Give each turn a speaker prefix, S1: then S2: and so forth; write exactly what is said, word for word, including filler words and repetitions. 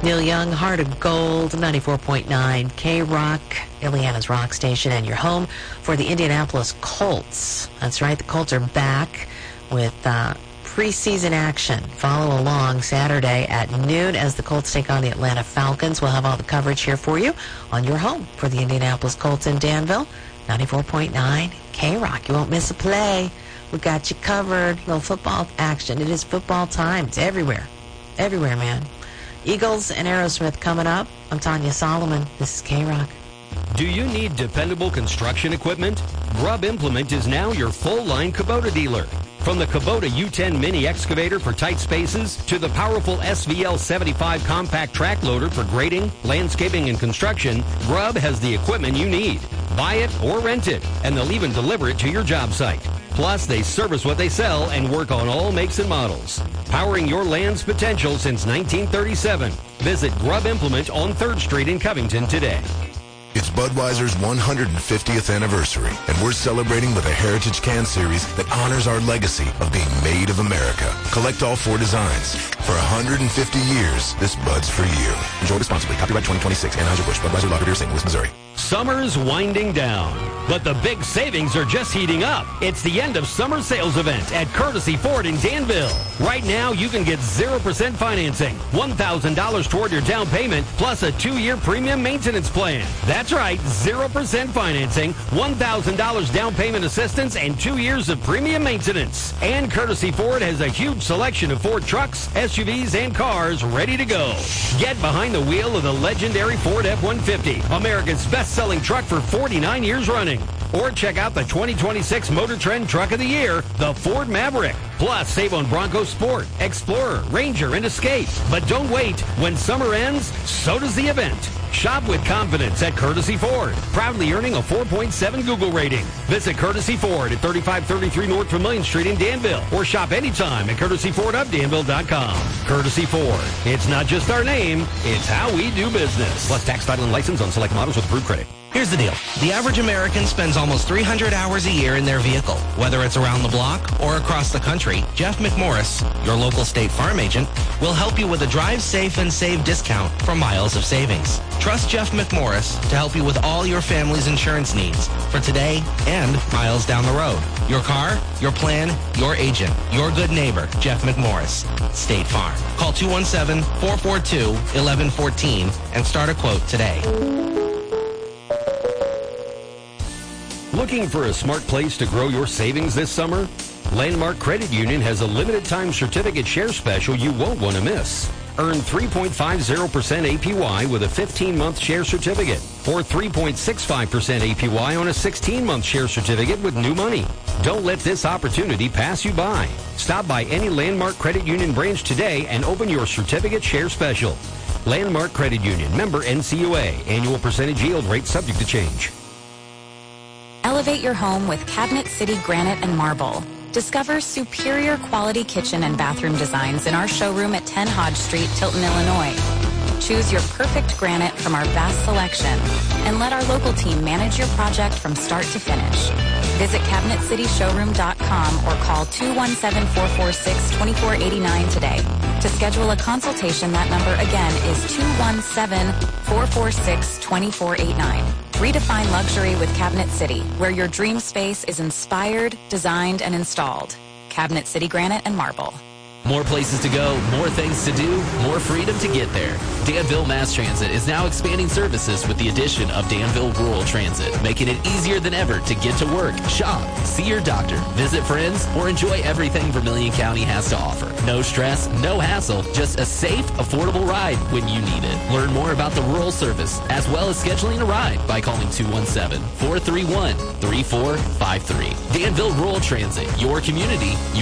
S1: Neil Young, Heart of Gold, ninety-four point nine K-Rock, Indiana's rock station, and your home for the Indianapolis Colts. That's right, the Colts are back with uh, preseason action. Follow along Saturday at noon as the Colts take on the Atlanta Falcons. We'll have all the coverage here for you on your home for the Indianapolis Colts in Danville, ninety-four point nine K-Rock. You won't miss a play. We got you covered. Little football action. It is football time. It's everywhere. Everywhere, man. Eagles and Aerosmith coming up. I'm Tanya Solomon. This is K-Rock.
S2: Do you need dependable construction equipment? Grubb Implement is now your full-line Kubota dealer. From the Kubota U ten mini excavator for tight spaces to the powerful S V L seventy-five compact track loader for grading, landscaping, and construction, Grubb has the equipment you need. Buy it or rent it, and they'll even deliver it to your job site. Plus, they service what they sell and work on all makes and models. Powering your land's potential since nineteen thirty-seven. Visit Grubb Implement on third Street in Covington today.
S3: It's Budweiser's one hundred fiftieth anniversary, and we're celebrating with a Heritage Can Series that honors our legacy of being made of America. Collect all four designs. For one hundred fifty years, this Bud's for you. Enjoy responsibly. Copyright twenty twenty-six. Anheuser-Busch. Budweiser Lager Beer, Saint Louis, Missouri.
S2: Summer's winding down, but the big savings are just heating up. It's the end of summer sales event at Courtesy Ford in Danville. Right now, you can get zero percent financing, one thousand dollars toward your down payment, plus a two-year premium maintenance plan. That's right, zero percent financing, one thousand dollars down payment assistance, and two years of premium maintenance. And Courtesy Ford has a huge selection of Ford trucks, S U Vs, and cars ready to go. Get behind the wheel of the legendary Ford F one fifty, America's best-selling truck for forty-nine years running. Or check out the twenty twenty-six Motor Trend Truck of the Year, the Ford Maverick. Plus, save on Bronco Sport, Explorer, Ranger, and Escape. But don't wait. When summer ends, so does the event. Shop with confidence at Courtesy Ford, proudly earning a four point seven Google rating. Visit Courtesy Ford at thirty-five thirty-three North Vermillion Street in Danville, or shop anytime at courtesy ford of danville dot com. Courtesy Ford. It's not just our name, it's how we do business. Plus tax, title, and license on select models with approved credit.
S4: Here's the deal. The average American spends almost three hundred hours a year in their vehicle. Whether it's around the block or across the country, Jeff McMorris, your local State Farm agent, will help you with a Drive Safe and Save discount for miles of savings. Trust Jeff McMorris to help you with all your family's insurance needs for today and miles down the road. Your car, your plan, your agent, your good neighbor, Jeff McMorris. State Farm. Call two one seven, four four two, one one one four and start a quote today.
S2: Looking for a smart place to grow your savings this summer? Landmark Credit Union has a limited time certificate share special you won't want to miss. Earn three point five zero percent A P Y with a fifteen month share certificate, or three point six five percent A P Y on a sixteen month share certificate with new money. Don't let this opportunity pass you by. Stop by any Landmark Credit Union branch today and open your certificate share special. Landmark Credit Union, member N C U A. Annual percentage yield rate subject to change.
S5: Elevate your home with Cabinet City Granite and Marble. Discover superior quality kitchen and bathroom designs in our showroom at ten Hodge Street, Tilton, Illinois. Choose your perfect granite from our vast selection and let our local team manage your project from start to finish. Visit cabinet city showroom dot com or call two one seven, four four six, two four eight nine today. To schedule a consultation, that number again is two one seven, four four six, two four eight nine. Redefine luxury with Cabinet City, where your dream space is inspired, designed, and installed. Cabinet City Granite and Marble.
S6: More places to go, more things to do, more freedom to get there. Danville Mass Transit is now expanding services with the addition of Danville Rural Transit, making it easier than ever to get to work, shop, see your doctor, visit friends, or enjoy everything Vermillion County has to offer. No stress, no hassle, just a safe, affordable ride when you need it. Learn more about the rural service, as well as scheduling a ride by calling two one seven, four three one, three four five three. Danville Rural Transit, your community,